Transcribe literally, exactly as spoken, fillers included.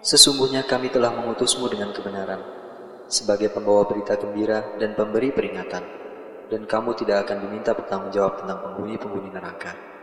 Sesungguhnya kami telah mengutusmu dengan kebenaran, sebagai pembawa berita gembira dan pemberi peringatan, dan kamu tidak akan diminta bertanggung jawab tentang penghuni-penghuni neraka.